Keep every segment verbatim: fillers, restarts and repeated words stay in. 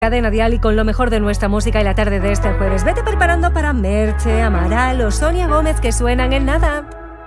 Cadena Dial y con lo mejor de nuestra música y la tarde de este jueves. Vete preparando para Merche, Amaral o Sonia Gómez, que suenan en nada.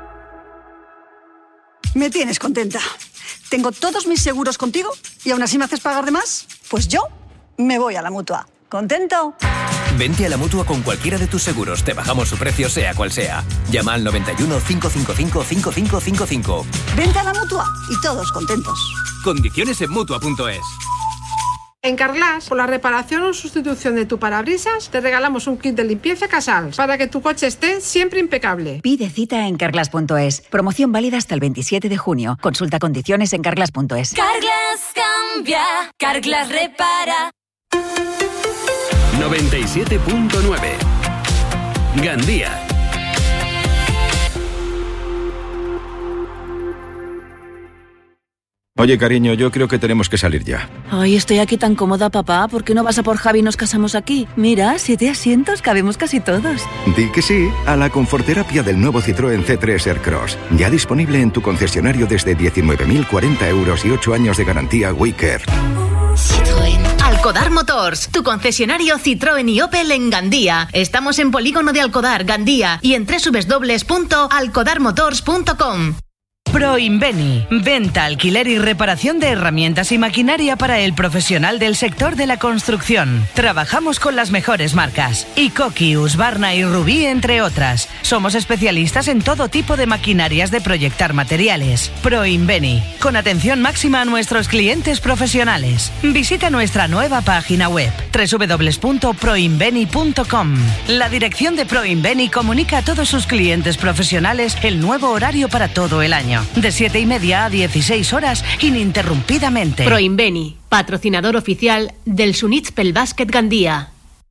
Me tienes contenta. Tengo todos mis seguros contigo y aún así me haces pagar de más. Pues yo me voy a la Mutua. ¿Contento? Vente a la Mutua con cualquiera de tus seguros. Te bajamos su precio, sea cual sea. Llama al noventa y uno, cinco cinco cinco, cinco cinco cinco cinco. Vente a la Mutua y todos contentos. Condiciones en Mutua punto es. En Carglass, por la reparación o sustitución de tu parabrisas, te regalamos un kit de limpieza Casals para que tu coche esté siempre impecable. Pide cita en carglass punto es. Promoción válida hasta el veintisiete de junio. Consulta condiciones en carglass punto es. Carglass cambia, Carglass repara. noventa y siete punto nueve. Gandía. Oye, cariño, yo creo que tenemos que salir ya. Ay, estoy aquí tan cómoda, papá. ¿Por qué no vas a por Javi y nos casamos aquí? Mira, siete asientos, cabemos casi todos. Di que sí a la conforterapia del nuevo Citroën C tres Aircross. Ya disponible en tu concesionario desde diecinueve mil cuarenta euros y ocho años de garantía WeCare. Citroën. Alcodar Motors, tu concesionario Citroën y Opel en Gandía. Estamos en Polígono de Alcodar, Gandía, y en doble u doble u doble u punto alcodar motors punto com. Proinveni, venta, alquiler y reparación de herramientas y maquinaria para el profesional del sector de la construcción. Trabajamos con las mejores marcas, Icoki, Husqvarna y Rubí, entre otras. Somos especialistas en todo tipo de maquinarias de proyectar materiales. Proinveni, con atención máxima a nuestros clientes profesionales. Visita nuestra nueva página web, doble u doble u doble u punto proinveni punto com. La dirección de Proinveni comunica a todos sus clientes profesionales el nuevo horario para todo el año. De siete y media a dieciséis horas, ininterrumpidamente. Proinveni, patrocinador oficial del Sunitspel Basket Gandía.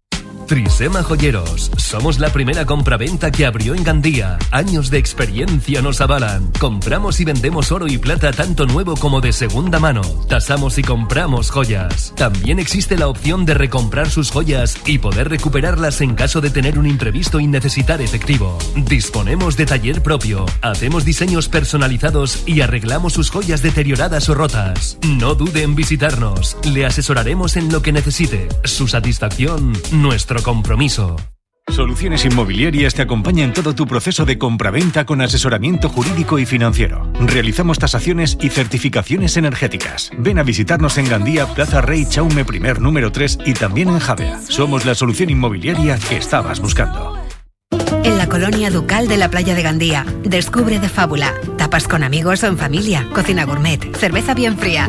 Trisema Joyeros. Somos la primera compraventa que abrió en Gandía. Años de experiencia nos avalan. Compramos y vendemos oro y plata tanto nuevo como de segunda mano. Tasamos y compramos joyas. También existe la opción de recomprar sus joyas y poder recuperarlas en caso de tener un imprevisto y necesitar efectivo. Disponemos de taller propio. Hacemos diseños personalizados y arreglamos sus joyas deterioradas o rotas. No dude en visitarnos. Le asesoraremos en lo que necesite. Su satisfacción, nuestro compromiso. Soluciones Inmobiliarias te acompaña en todo tu proceso de compraventa con asesoramiento jurídico y financiero. Realizamos tasaciones y certificaciones energéticas. Ven a visitarnos en Gandía, Plaza Rey Chaume I número tres y también en Javea. Somos la solución inmobiliaria que estabas buscando. En la colonia Ducal de la playa de Gandía, descubre de Fábula. Tapas con amigos o en familia, cocina gourmet, cerveza bien fría.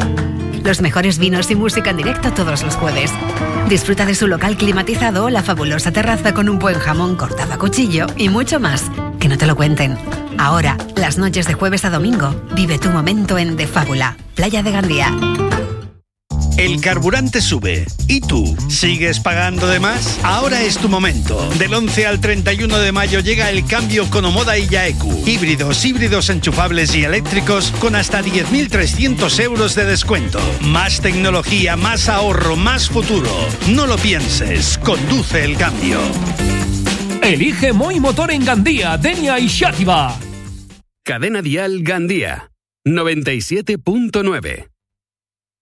Los mejores vinos y música en directo todos los jueves. Disfruta de su local climatizado o la fabulosa terraza con un buen jamón cortado a cuchillo y mucho más. Que no te lo cuenten. Ahora, las noches de jueves a domingo, vive tu momento en De Fábula, playa de Gandía. El carburante sube. ¿Y tú? ¿Sigues pagando de más? Ahora es tu momento. Del once al treinta y uno de mayo llega el cambio con Omoda y Yaeku. Híbridos, híbridos enchufables y eléctricos con hasta diez mil trescientos euros de descuento. Más tecnología, más ahorro, más futuro. No lo pienses. Conduce el cambio. Elige Moi Motor en Gandía, Denia y Xàtiva. Cadena Dial Gandía, noventa y siete punto nueve.